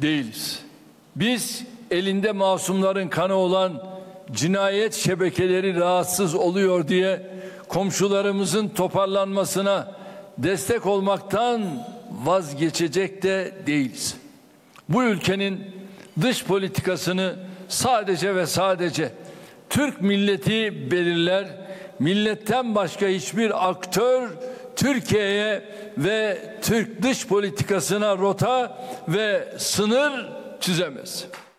değiliz. Biz elinde masumların kanı olan cinayet şebekeleri rahatsız oluyor diye komşularımızın toparlanmasına destek olmaktan vazgeçecek de değiliz. Bu ülkenin dış politikasını sadece ve sadece Türk milleti belirler. Milletten başka hiçbir aktör Türkiye'ye ve Türk dış politikasına rota ve sınır çizemez.